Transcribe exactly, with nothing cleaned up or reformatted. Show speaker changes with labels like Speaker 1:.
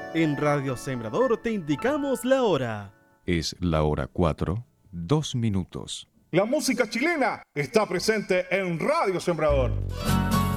Speaker 1: En Radio Sembrador te indicamos la hora.
Speaker 2: Es la hora cuatro, dos minutos.
Speaker 3: La música chilena está presente en Radio Sembrador.